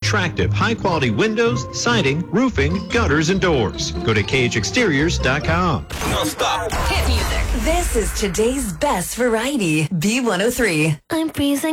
attractive, high-quality windows, siding, roofing, gutters, and doors. Go to KHExteriors.com. Non-stop. Hit music. This is today's best variety. B103. I'm freezing.